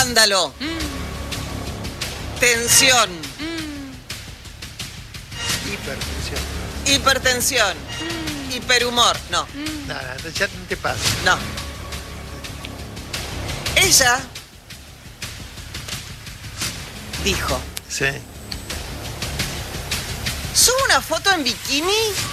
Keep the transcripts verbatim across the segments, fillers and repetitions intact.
Escándalo. Mm. Tensión. Mm. Hipertensión. Hipertensión. Mm. Hiperhumor. No. Mm. No, no, ya no te pasa. No. Ella dijo. Sí. Subo una foto en bikini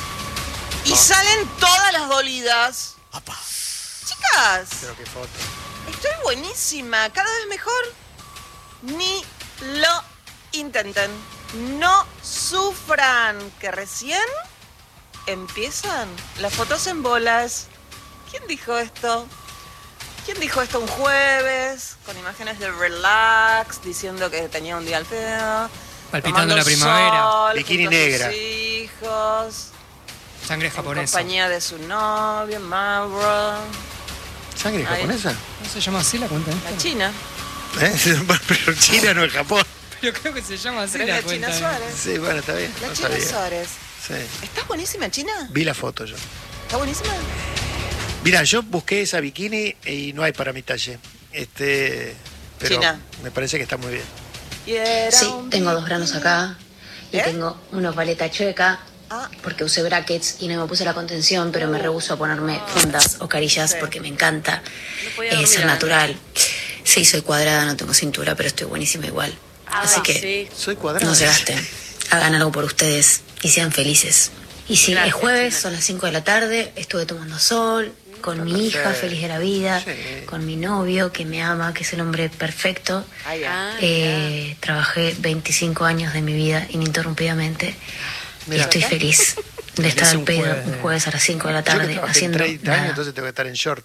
y salen todas las dolidas. Apa. Chicas, Pero qué foto. estoy buenísima, cada vez mejor. Ni lo intenten. No sufran, que recién empiezan las fotos en bolas. ¿Quién dijo esto? ¿Quién dijo esto un jueves? Con imágenes de relax, diciendo que tenía un día al pedo. Palpitando la primavera. Sol, Bikini junto a negra. sus hijos. Sangre En japonesa. compañía de su novio, Mauro. ¿Sangre Ahí. japonesa? ¿No se llama así la cuenta esta? La China. ¿Eh? Pero China no es Japón. Pero creo que se llama así Pero es la la cuenta. China Suárez. Sí, bueno, está bien. La no China sabía. Suárez. Sí. ¿Estás buenísima, China? Vi la foto yo. ¿Está buenísima? Mira, yo busqué esa bikini y no hay para mi talle. Este, pero China. me parece que está muy bien. Y era Sí, un tengo dos bikini. granos acá y ¿Eh? tengo una paleta chueca Ah. porque usé brackets y no me puse la contención, pero me rehúso a ponerme fundas o carillas Sí. porque me encanta No podía eh, dormir ser a la natural. Sí, soy cuadrada, no tengo cintura, pero estoy buenísima igual. Ah, Así que sí. Soy cuadrado. no se gasten, hagan algo por ustedes y sean felices. Y sí, Gracias, es jueves, China. son las cinco de la tarde, estuve tomando sol con mi hija, perfecto. feliz de la vida, Sí. con mi novio que me ama, que es el hombre perfecto. Ah, ya. Ah, Eh, trabajé veinticinco años de mi vida ininterrumpidamente Mira. y estoy feliz de estar Es al un pedo jueves de- un jueves a las cinco de la Yo que tarde trabajé haciendo treinta nada. años, entonces tengo que estar en short.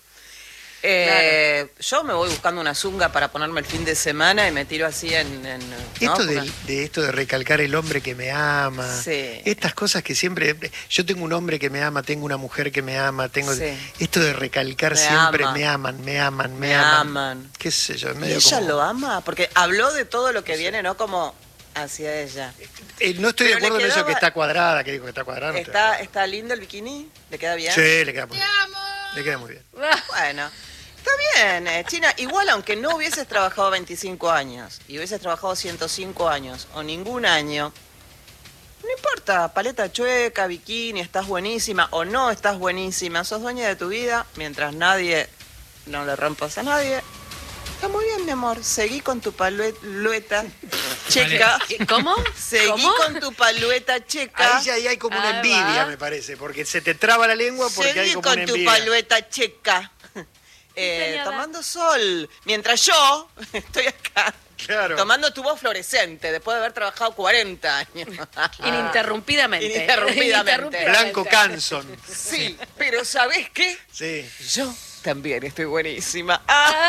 Eh, Yo me voy buscando una zunga para ponerme el fin de semana y me tiro así en... en ¿no? Esto de, Porque- de esto de recalcar el hombre que me ama, Sí. estas cosas que siempre, yo tengo un hombre que me ama, tengo una mujer que me ama, tengo Sí. esto de recalcar Me siempre ama. me aman, me aman, me, Me aman. aman. Qué sé yo, es ¿Y medio ella como- lo ama? Porque habló de todo lo que viene, ¿no? Como hacia ella. Eh, no estoy de Pero le acuerdo en eso quedaba- que está cuadrada, que dijo que está cuadrada. no estoy de ¿Está, acuerdo. ¿Está lindo el bikini? ¿Le queda bien? Sí, le queda muy bien. Le queda muy bien. Bueno, está bien, eh, China. Igual, aunque no hubieses trabajado veinticinco años y hubieses trabajado ciento cinco años o ningún año, no importa, paleta chueca, bikini, estás buenísima o no estás buenísima, sos dueña de tu vida, mientras nadie, no le rompas a nadie. Está muy bien, mi amor. Seguí con tu palueta checa. ¿Cómo? Seguí ¿Cómo? con tu palueta checa. Ahí ya ahí hay como una Ahí envidia, va. me parece, porque se te traba la lengua porque Seguí hay como con una tu envidia. palueta checa. Eh, señora. tomando sol. Mientras yo estoy acá. Claro. Tomando tu voz fluorescente después de haber trabajado cuarenta años. Ininterrumpidamente. Ininterrumpidamente. Blanco Canson. Sí, pero ¿sabés qué? Sí. Yo también estoy buenísima.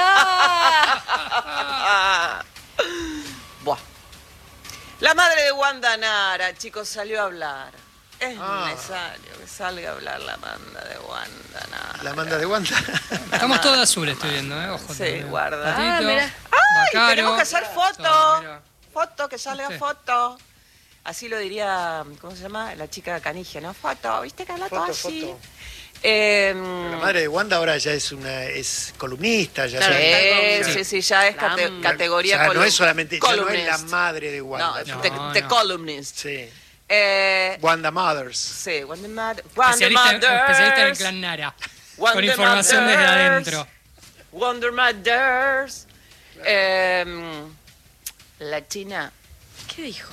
Ah. Buah. La madre de Wanda Nara, chicos, salió a hablar. Es Ah. necesario que salga a hablar la manda de Wanda Nara. La manda de Wanda. Estamos todos azules, estoy viendo, ¿eh? Ojo. Sí, también. guarda. Patito, Ah, mira. ¡Ay! Bacaro. Tenemos que hacer Eso, foto. mira. Foto, que salga Sí. foto. Así lo diría, ¿cómo se llama? La chica Canigia, ¿no? Foto, ¿viste que habla todo Foto, así? foto. Eh, La madre de Wanda ahora ya es una es columnista, ya Claro, sabe. sí, sí, sí, ya es La cate- am- categoría Ya no colum- es solamente, ya no es la columnist. madre de Wanda. No, No, the, no. the columnist. Sí. Eh, Wanda Mothers. sí, Wonder Mother. Wonder Especialista, en- especialista en el Mothers. clan Nara. Wonder Con información desde Mothers. adentro. Wonder Mothers. Eh, la China, ¿Qué dijo?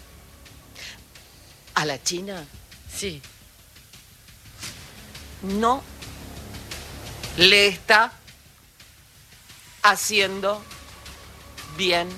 a la China Sí. no le está haciendo bien.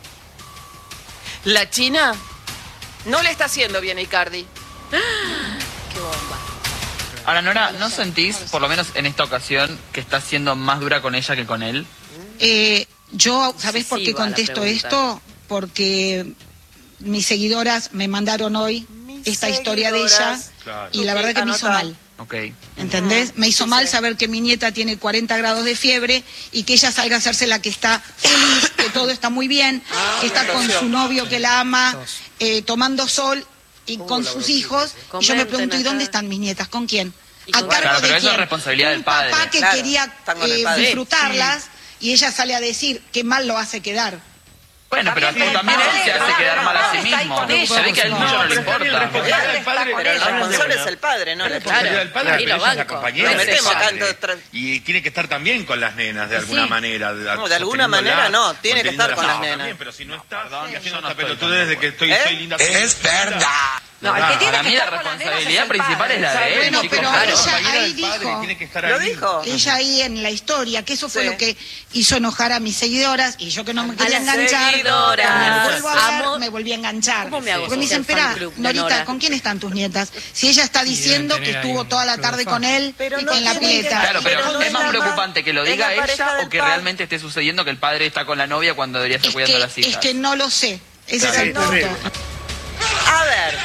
La China no le está haciendo bien a Icardi. Qué bomba. Ahora, Nora, ¿no sentís, por lo menos en esta ocasión, que estás siendo más dura con ella que con él? Eh, yo, ¿sabés por qué Excesiva la contesto pregunta. esto? Porque mis seguidoras me mandaron hoy Mis esta historia de ella seguidoras. Claro. y la verdad que me hizo Anota. mal. Ok. ¿Entendés? Me hizo Sí, mal sí. saber que mi nieta tiene cuarenta grados de fiebre y que ella salga a hacerse la que está feliz, que todo está muy bien, que está con su novio que la ama, eh, tomando sol y con sus hijos. Y yo me Comenten pregunto, ¿y acá. dónde están mis nietas? ¿Con quién? Y ¿A con- cargo Claro, pero de eso es quién? responsabilidad del Un padre. papá que Claro, quería están con el eh, padre. disfrutarlas y ella sale a decir qué mal lo hace quedar. Bueno, pero También también el él se padre, hace quedar mal a no, sí está ahí mismo. con ella. Se ve que a él No, mucho no le pero está bien, la importa. responsabilidad del padre. Claro, El está con responsable ella. es el padre, no La la responsabilidad del padre, Ahí pero lo ella es la banco. compañera No del metemos acá padre. en todo- Y tiene que estar también con las nenas, de alguna Sí. manera. No, de alguna manera no, tiene que estar con las nenas. También, pero si no está, perdón, y yo haciendo no esta estoy pelotudez desde tan que estoy, ¿Eh? soy linda. Es verdad. No, el que tiene Para que mí la estar con las nenas responsabilidad es el principal es la de él, Bueno, chicos. pero Claro. ella compañera ahí del padre, dijo. tiene que estar Lo ahí. dijo. Ella ahí en la historia, que eso fue Sí. lo que hizo enojar a mis seguidoras, y yo que no me A quería las enganchar, seguidoras. cuando me vuelvo a ver, Amo- me volví a enganchar. ¿Cómo me hago Porque me social dicen, fan espera, club de Norita, Nora? ¿con quién están tus nietas? Si ella está deben diciendo que tener ahí estuvo un toda la club de tarde fan. con él Pero no en la tiene que- pileta. Claro, pero Pero no es es más la preocupante que lo es diga la pareja ella del o que padre. realmente esté sucediendo que el padre está con la novia cuando debería estar Es cuidando que, a las hijas. es que no lo sé. Ese Claro, es el sí, punto. terrible. A ver.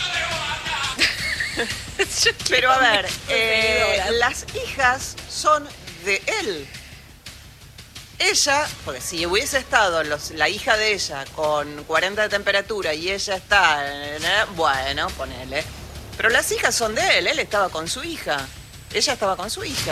Pero a ver, eh, las hijas son de él. Ella, porque si hubiese estado los, la hija de ella con cuarenta de temperatura y ella está, eh, bueno, ponele. Pero las hijas son de él, él estaba con su hija. Ella estaba con su hija.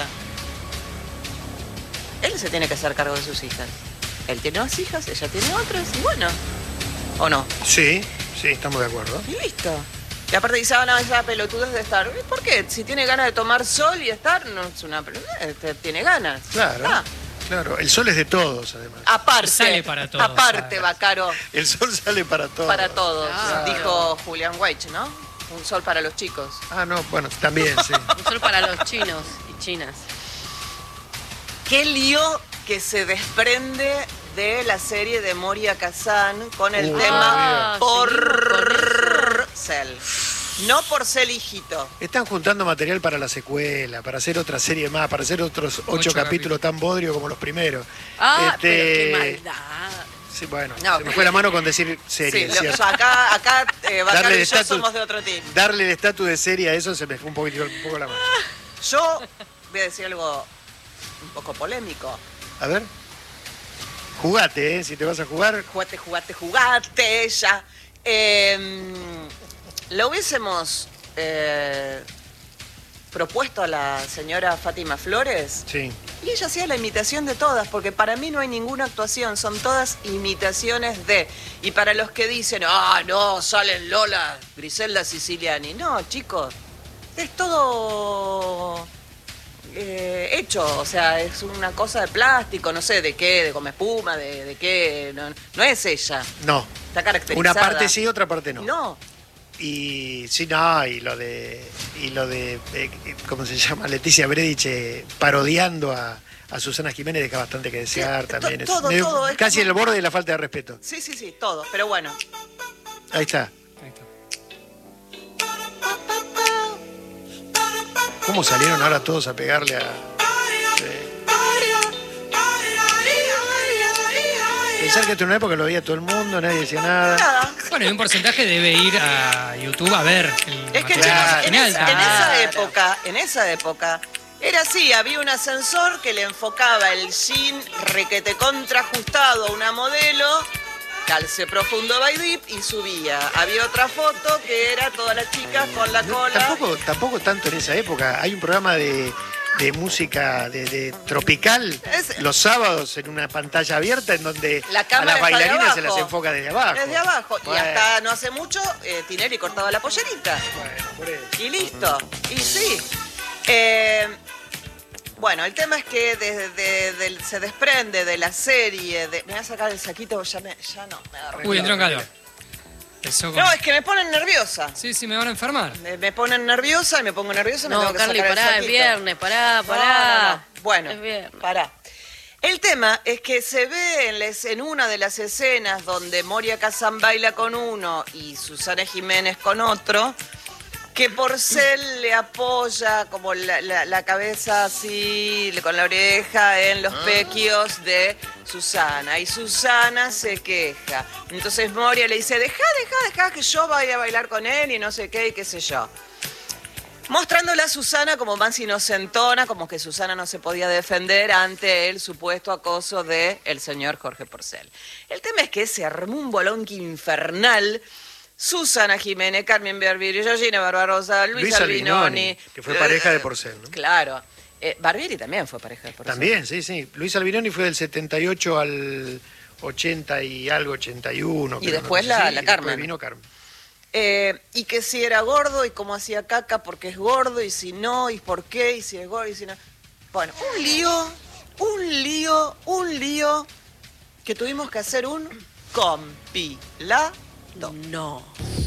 Él se tiene que hacer cargo de sus hijas. Él tiene dos hijas, ella tiene otras, y bueno. ¿O no? Sí, sí, estamos de acuerdo. Y listo. Y aparte dice, ah, no, esa pelotudez de estar. ¿Y ¿Por qué? Si tiene ganas de tomar sol y estar, no es una pelotudez, tiene ganas. Claro, Ah, claro. El sol es de todos, además. aparte. Sale para todos. Aparte, Claro. Bacaro, El sol sale para todos. para todos. Claro. Dijo Julián Weich, ¿no? Un sol para los chicos. Ah, no, bueno, también, sí. Un sol para los chinos y chinas. Qué lío que se desprende de la serie de Moria Kazan con el Uh, tema ah, seguimos Porcel. No Porcel, hijito. Están juntando material para la secuela, para hacer otra serie más, para hacer otros ocho, Ocho capítulos capítulos. tan bodrios como los primeros. Ah, Este, pero qué maldad. Sí, bueno, No, se me fue la mano con decir serie, Sí, ¿cierto? lo- o sea, acá, acá eh, Bacaro Darle y el yo estatus- somos de otro team. Darle el estatus de serie a eso se me fue un poquito, un poco la mano. Yo voy a decir algo un poco polémico. A ver. Jugate, ¿eh? Si te vas a jugar. Jugate, jugate, jugate ya. Eh, lo hubiésemos eh, propuesto a la señora Fátima Flores Sí. y ella hacía la imitación de todas, porque para mí no hay ninguna actuación, son todas imitaciones de. Y para los que dicen, ah, no, salen Lola, Griselda Siciliani. No, chicos, es todo eh, hecho, o sea, es una cosa de plástico, no sé de qué, de goma espuma, de, de qué, no, no es ella, No. está caracterizada. Una parte sí, otra parte no. No, Y sí, no, y lo de, y lo de eh, ¿cómo se llama? Leticia Bredich eh, parodiando a, a Susana Jiménez deja bastante que desear Sí, también. to- Es todo, medio- todo, es casi como- el borde de la falta de respeto. sí, sí, sí, todo, pero bueno. Ahí está. Ahí está. ¿Cómo salieron ahora todos a pegarle a...? Sí. Pensar que esto en una época lo veía todo el mundo, nadie decía nada. Nada. Bueno, y un porcentaje debe ir a YouTube a ver el Es que material chicos, en, original esa, en también. esa época, en esa época, era así, había un ascensor que le enfocaba el jean requete contrajustado a una modelo, calce profundo by deep y subía. Había otra foto que era todas las chicas con la No, cola. tampoco, tampoco tanto en esa época. Hay un programa de, de música de, de tropical Es- los sábados en una pantalla abierta en donde La a cámara las está de bailarinas se abajo. las enfoca desde abajo. Desde abajo. Bueno, Y hasta no hace mucho, eh, Tinelli cortaba la pollerita. bueno, por eso. Y listo. Y sí. Eh, bueno, el tema es que desde de- del- se desprende de la serie. De, me voy a sacar el saquito, ya, me, ya no. Me agarré. Uy, entró en calor. Eso con- No, es que me ponen nerviosa. Sí, sí, me van a enfermar. Me, me ponen nerviosa y me pongo nerviosa. me No, tengo que Carly, sacar el pará, es saquito. viernes, pará, No, pará. no, no. Bueno, Es viernes. pará. El tema es que se ve en, les- en una de las escenas donde Moria Kazan baila con uno y Susana Jiménez con otro, que Porcel le apoya como la, la- la cabeza así, le- con la oreja en los pequios de Susana. Y Susana se queja. Entonces Moria le dice, deja, deja, deja que yo vaya a bailar con él y no sé qué y qué sé yo. Mostrándola a Susana como más inocentona, como que Susana no se podía defender ante el supuesto acoso del el señor Jorge Porcel. El tema es que se armó un bolonqui infernal. Susana Jiménez, Carmen Berbirio, Georgina Barbarosa, Luis, Luis Albinoni. Albinoni, que fue pareja de Porcel, ¿no? Claro. Eh, Barbieri también fue pareja de Porcel. También, sí, sí. Luis Albinoni fue del setenta y ocho al ochenta y algo, ochenta y uno. Y después la- la y después Carmen. vino Carmen. Eh, y que si era gordo y cómo hacía caca porque es gordo y si no y por qué y si es gordo y si no. Bueno, un lío, un lío, un lío que tuvimos que hacer un compilado. No.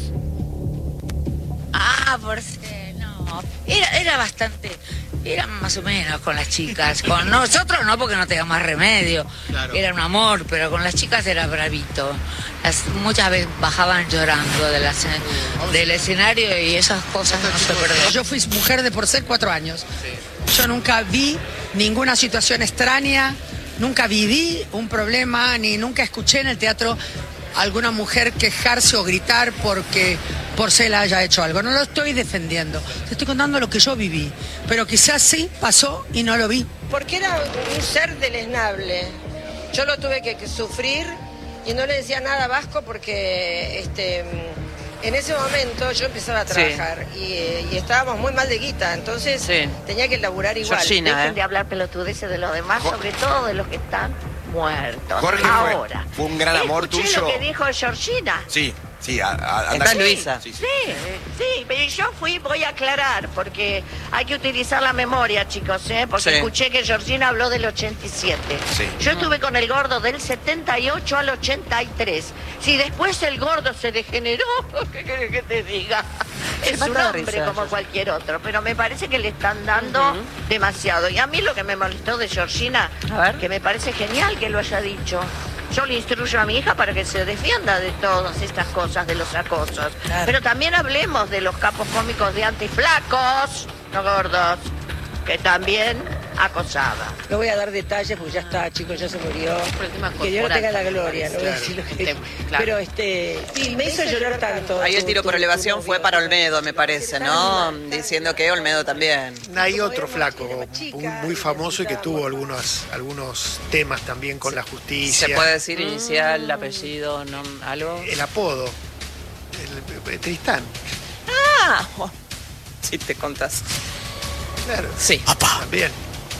Ah, Porcel, no. Era, era bastante, era más o menos con las chicas. Con nosotros no, porque no teníamos más remedio. Claro. Era un amor, pero con las chicas era bravito. Las, muchas veces bajaban llorando de las- del escenario y esas cosas no se perdían. Yo fui mujer de Porcel cuatro años. Yo nunca vi ninguna situación extraña, nunca viví un problema, ni nunca escuché en el teatro alguna mujer quejarse o gritar porque Porcel haya hecho algo. No lo estoy defendiendo, te estoy contando lo que yo viví. Pero quizás sí pasó y no lo vi. Porque era un ser deleznable. Yo lo tuve que, que sufrir y no le decía nada a Vasco porque este, en ese momento yo empezaba a trabajar y, eh, y estábamos muy mal de guita, entonces Sí. tenía que laburar igual. Georgina, Dejen ¿eh? de hablar pelotudeces de los demás, sobre todo de los que están muertos. Jorge, fue- ahora. fue un gran amor Escuché tuyo. lo que dijo Georgina. Sí, sí, a- a- anda Está con- Luisa. Sí, sí. Sí, sí, pero yo fui, voy a aclarar, porque hay que utilizar la memoria, chicos, ¿eh? Porque Sí. escuché que Georgina habló del ochenta y siete. Sí. Yo estuve con el gordo del setenta y ocho al ochenta y tres. Si después el gordo se degeneró, ¿qué querés que te diga? Se Es mata un de hombre risa, como Georgina. cualquier otro, pero me parece que le están dando demasiado. Y a mí lo que me molestó de Georgina, A ver. que me parece genial que lo haya dicho. Yo le instruyo a mi hija para que se defienda de todas estas cosas, de los acosos. Claro. Pero también hablemos de los capos cómicos de antiflacos, no gordos, que también acosaba. No voy a dar detalles porque ya está, chicos, ya se murió. Por el tema Que Dios no corporal, tenga la me gloria, no voy a Claro. decir lo que Te- claro. Pero este, sí, me hizo llorar tanto. Ahí el tu- tiro por tu- elevación tu fue novio. para Olmedo, me parece, ¿no? Diciendo que Olmedo también. Hay otro flaco muy, muy famoso y que tuvo algunos, algunos temas también con la justicia. ¿Se puede decir inicial, apellido, no, algo? El apodo, el, el Tristán. Ah, oh, si te contás. Claro. Sí, También.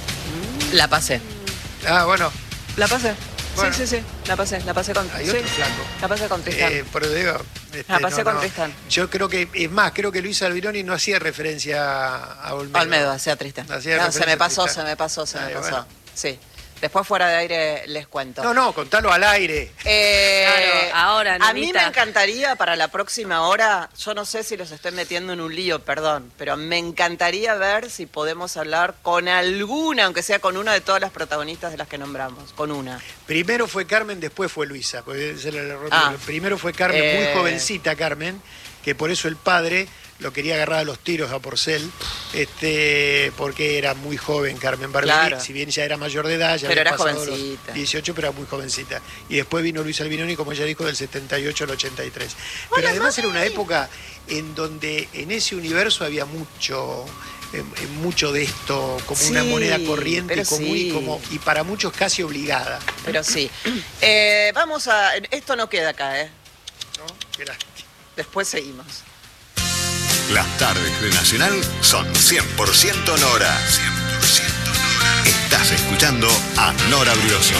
la pasé. Ah, bueno, La pasé. Bueno. Sí, sí, sí. La pasé, la pasé con hay sí. otro flaco. La pasé con Tristán. Eh, pero digo, este, La pasé con Tristán. Yo creo que, es más, creo que Luis Albinoni no hacía referencia a Olmedo. Olmedo, hacía Tristán. Hacía No, se referencia me a pasó, Tristán. se me pasó, se me Ay, pasó. bueno. Sí. Después fuera de aire les cuento. No, no, contalo al aire. Eh, Claro, ahora, a mí nenita. me encantaría para la próxima hora, yo no sé si los estoy metiendo en un lío, perdón, pero me encantaría ver si podemos hablar con alguna, aunque sea con una de todas las protagonistas de las que nombramos, con una. Primero fue Carmen, después fue Luisa. Porque ese era el error. Ah. Primero fue Carmen, Eh. muy jovencita Carmen, que por eso el padre lo quería agarrar a los tiros a Porcel, este, porque era muy joven Carmen Barbieri, Claro. si bien ya era mayor de edad, ya Pero había era pasado los jovencita. dieciocho, pero era muy jovencita. Y después vino Luis Albinoni, como ella dijo, del setenta y ocho al ochenta y tres. Pero además era una época en donde en ese universo había mucho... eh, eh, mucho de esto como Sí, una moneda corriente pero común y, sí. como, y para muchos casi obligada. Pero sí. Eh, vamos a... Esto no queda acá, ¿eh? ¿No? Qué lástima. Después seguimos. Las tardes de Nacional son cien por ciento Nora. cien por ciento Nora. Estás escuchando a Nora Brioso.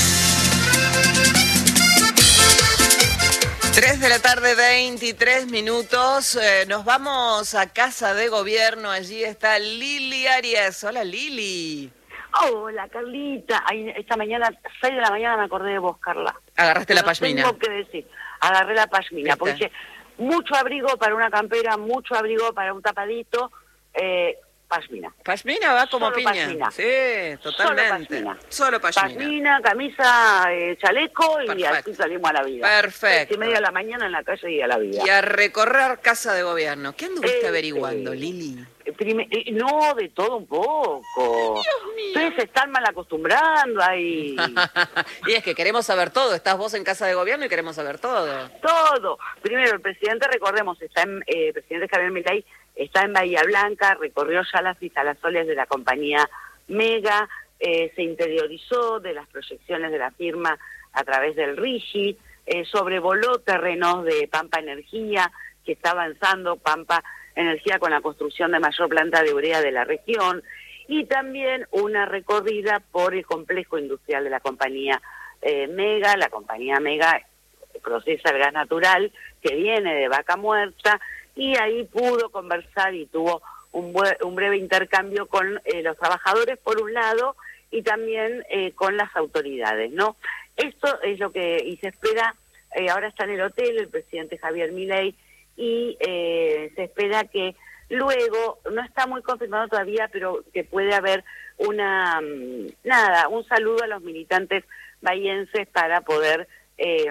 tres de la tarde, veintitrés minutos. Eh, nos vamos a Casa de Gobierno. Allí está Lili Arias. Hola, Lili. Hola, Carlita. Ay, esta mañana, seis de la mañana me acordé de vos, Carla. Agarraste la Lo pashmina. Tengo que decir. Agarré la pashmina. Porque ¿Viste? dije, mucho abrigo para una campera, mucho abrigo para un tapadito. Eh, pashmina. Pashmina va como Solo piña. pashmina. Sí, totalmente. Solo pashmina. Solo pashmina. Pashmina, camisa, eh, chaleco y Perfecto. así salimos a la vida. Perfecto. Seis y media de la mañana en la calle y a la vida. Y a recorrer Casa de Gobierno. ¿Qué anduviste Eh, averiguando, eh, Lili? Prime- eh, no, de todo un poco. Ustedes se están mal acostumbrando ahí. Y es que queremos saber todo. Estás vos en Casa de Gobierno y queremos saber todo. Todo. Primero, el presidente, recordemos, está en, eh, el presidente Javier Milei está en Bahía Blanca, recorrió ya las instalaciones de la compañía Mega, eh, se interiorizó de las proyecciones de la firma a través del RIGI, eh, sobrevoló terrenos de Pampa Energía, que está avanzando Pampa Energía con la construcción de mayor planta de urea de la región, y también una recorrida por el complejo industrial de la compañía eh, Mega. La compañía Mega procesa el gas natural que viene de Vaca Muerta, y ahí pudo conversar y tuvo un, bue un breve intercambio con eh, los trabajadores por un lado y también eh, con las autoridades, ¿no? Esto es lo que, y se espera, eh, ahora está en el hotel el presidente Javier Milei, y eh, se espera que luego, no está muy confirmado todavía, pero que puede haber una, nada, un saludo a los militantes bahienses para poder eh,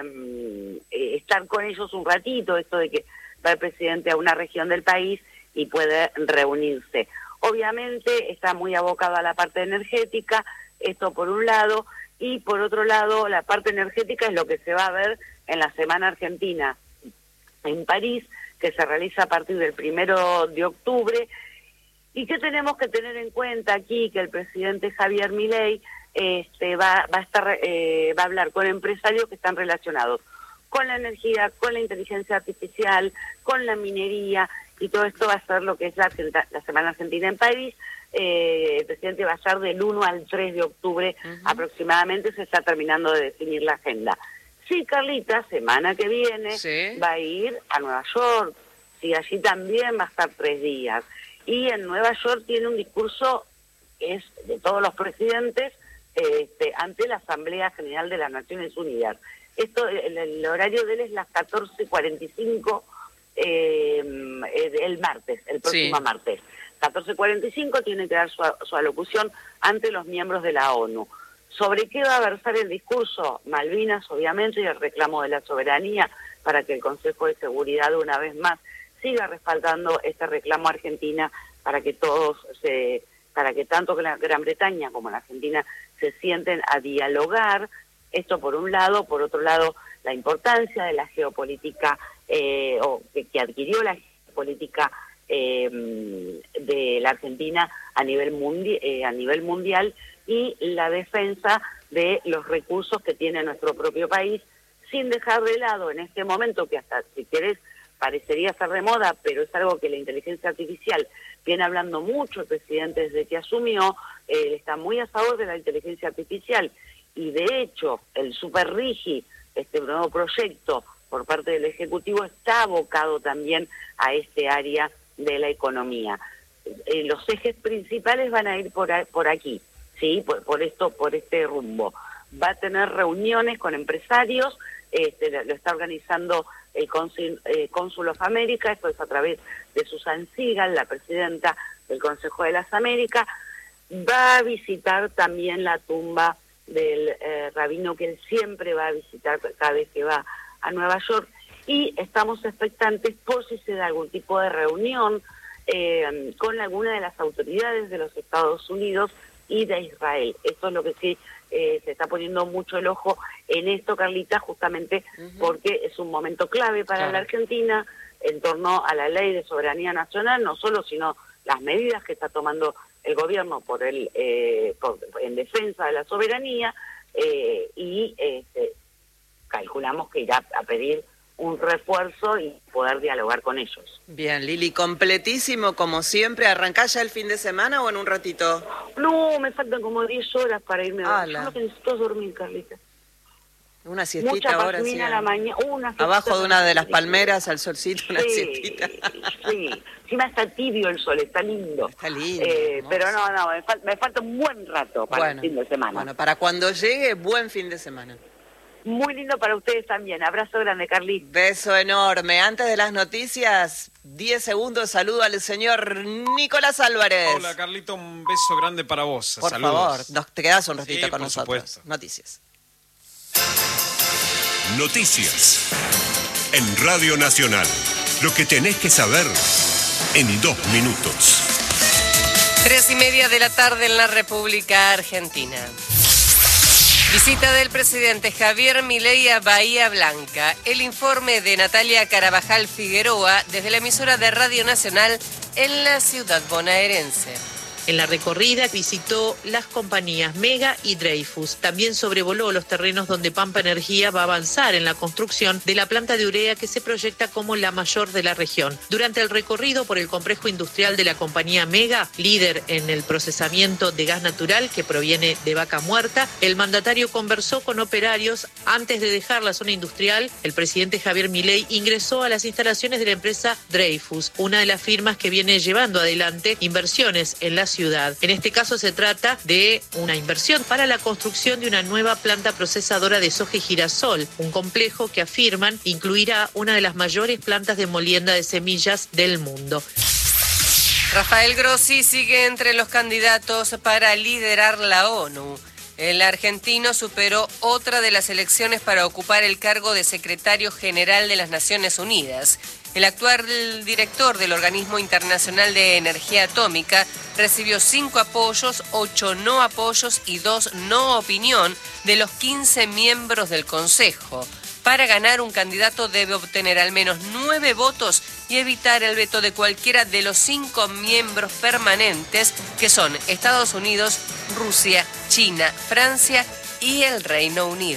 eh, estar con ellos un ratito, esto de que va el presidente a una región del país y puede reunirse. Obviamente está muy abocado a la parte energética, esto por un lado, y por otro lado la parte energética es lo que se va a ver en la Semana Argentina en París, que se realiza a partir del primero de octubre, y que tenemos que tener en cuenta aquí que el presidente Javier Milei este, va, va, a estar, eh, va a hablar con empresarios que están relacionados con la energía, con la inteligencia artificial, con la minería, y todo esto va a ser lo que es la, la Semana Argentina en París. Eh, el presidente va a estar del uno al tres de octubre uh-huh. aproximadamente, se está terminando de definir la agenda. Sí, Carlita, semana que viene ¿Sí? va a ir a Nueva York, sí, allí también va a estar tres días. Y en Nueva York tiene un discurso que es de todos los presidentes este, ante la Asamblea General de las Naciones Unidas. Esto, el, el horario de él es las catorce cuarenta y cinco eh, el martes, el próximo sí. martes. catorce cuarenta y cinco tiene que dar su, su alocución ante los miembros de la ONU. ¿Sobre qué va a versar el discurso? Malvinas, obviamente, y el reclamo de la soberanía para que el Consejo de Seguridad, una vez más, siga respaldando este reclamo a Argentina para que todos, se, para que tanto la Gran Bretaña como la Argentina se sienten a dialogar. Esto por un lado. Por otro lado, la importancia de la geopolítica, eh, o que, que adquirió la geopolítica eh, de la Argentina a nivel, mundi eh, a nivel mundial, y la defensa de los recursos que tiene nuestro propio país, sin dejar de lado en este momento, que hasta, si querés, parecería ser de moda, pero es algo que la inteligencia artificial viene hablando mucho el presidente desde que asumió. Él está muy a favor de la inteligencia artificial, y de hecho el Super Rigi, este nuevo proyecto por parte del Ejecutivo, está abocado también a este área de la economía. Eh, los ejes principales van a ir por, a, por aquí, sí, por, por esto, por este rumbo. Va a tener reuniones con empresarios, este, lo, lo está organizando el Cónsul, eh, Cónsul of America, esto es a través de Susan Sigal, la presidenta del Consejo de las Américas. Va a visitar también la tumba del eh, rabino que él siempre va a visitar cada vez que va a Nueva York, y estamos expectantes por si se da algún tipo de reunión eh, con alguna de las autoridades de los Estados Unidos y de Israel. Esto es lo que sí eh, se está poniendo mucho el ojo en esto, Carlita, justamente uh-huh. porque es un momento clave para claro. la Argentina en torno a la ley de soberanía nacional, no solo, sino las medidas que está tomando el gobierno por el eh, por, en defensa de la soberanía, eh, y eh, calculamos que irá a pedir un refuerzo y poder dialogar con ellos. Bien, Lili, completísimo como siempre. ¿Arrancás ya el fin de semana o en un ratito? No, me faltan como diez horas para irme a dormir. Yo lo que necesito es dormir, Carlita. Una siestita Mucha ahora, sí. A la mañana, una abajo de una de las palmeras, al solcito, una sí, siestita. Sí, encima está tibio el sol, está lindo. Está lindo. Eh, pero no, no, me, fal me falta un buen rato para bueno, el fin de semana. Bueno, para cuando llegue, buen fin de semana. Muy lindo para ustedes también. Abrazo grande, Carly. Beso enorme. Antes de las noticias, diez segundos, saludo al señor Nicolás Álvarez. Hola, Carlito, un beso grande para vos. Por Saludos. favor, nos, te quedás un ratito sí, con por nosotros. Supuesto. Noticias. Noticias. En Radio Nacional. Lo que tenés que saber en dos minutos. Tres y media de la tarde en la República Argentina. Visita del presidente Javier Milei a Bahía Blanca. El informe de Natalia Carabajal Figueroa desde la emisora de Radio Nacional en la ciudad bonaerense. En la recorrida visitó las compañías Mega y Dreyfus. También sobrevoló los terrenos donde Pampa Energía va a avanzar en la construcción de la planta de urea que se proyecta como la mayor de la región. Durante el recorrido por el complejo industrial de la compañía Mega, líder en el procesamiento de gas natural que proviene de vaca muerta, el mandatario conversó con operarios. Antes de dejar la zona industrial, el presidente Javier Milei ingresó a las instalaciones de la empresa Dreyfus, una de las firmas que viene llevando adelante inversiones en la ciudad. En este caso se trata de una inversión para la construcción de una nueva planta procesadora de soja y girasol, un complejo que afirman incluirá una de las mayores plantas de molienda de semillas del mundo. Rafael Grossi sigue entre los candidatos para liderar la ONU. El argentino superó otra de las elecciones para ocupar el cargo de secretario general de las Naciones Unidas. El actual director del Organismo Internacional de Energía Atómica recibió cinco apoyos, ocho no apoyos y dos no opinión de los quince miembros del Consejo. Para ganar, un candidato debe obtener al menos nueve votos y evitar el veto de cualquiera de los cinco miembros permanentes, que son Estados Unidos, Rusia, China, Francia y el Reino Unido.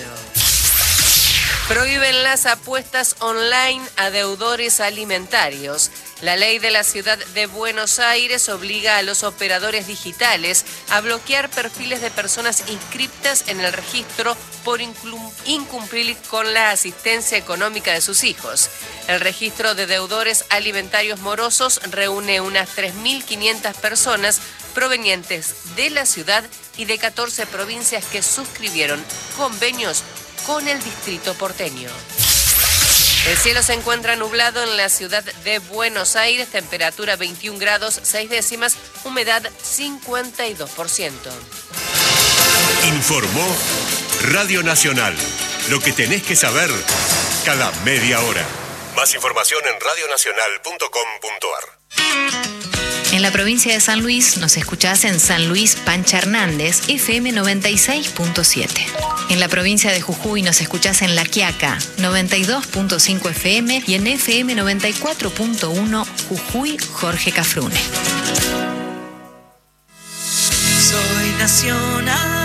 Prohíben las apuestas online a deudores alimentarios. La ley de la ciudad de Buenos Aires obliga a los operadores digitales a bloquear perfiles de personas inscriptas en el registro por incumplir con la asistencia económica de sus hijos. El registro de deudores alimentarios morosos reúne unas tres mil quinientas personas provenientes de la ciudad y de catorce provincias que suscribieron convenios con el distrito porteño. El cielo se encuentra nublado en la ciudad de Buenos Aires, temperatura veintiún grados seis décimas, humedad cincuenta y dos por ciento. Informó Radio Nacional. Lo que tenés que saber cada media hora. Más información en radio nacional punto com punto a r. En la provincia de San Luis nos escuchás en San Luis Pancha Hernández, F M noventa y seis punto siete. En la provincia de Jujuy nos escuchás en La Quiaca, noventa y dos punto cinco F M y en F M noventa y cuatro punto uno Jujuy Jorge Cafrune. Soy nacional.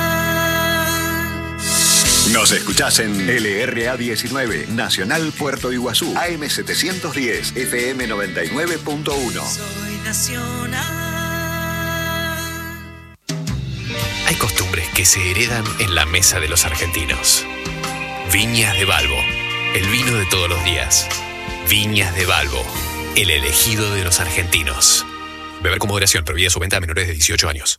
Nos escuchás en L R A diecinueve, Nacional Puerto Iguazú, A M setecientos diez, F M noventa y nueve punto uno. Soy nacional. Hay costumbres que se heredan en la mesa de los argentinos. Viñas de Balbo, el vino de todos los días. Viñas de Balbo, el elegido de los argentinos. Beber con moderación, prohibida su venta a menores de dieciocho años.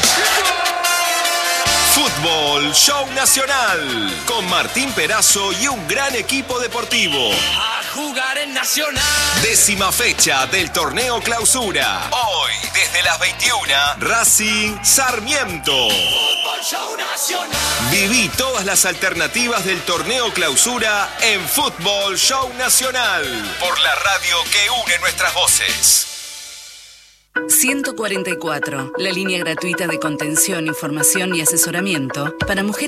Fútbol Show Nacional, con Martín Perazo y un gran equipo deportivo. A jugar en Nacional. Décima fecha del torneo Clausura. Hoy, desde las veintiuna, Racing Sarmiento. Fútbol Show Nacional. Viví todas las alternativas del torneo Clausura en Fútbol Show Nacional, por la radio que une nuestras voces. ciento cuarenta y cuatro, la línea gratuita de contención, información y asesoramiento para mujeres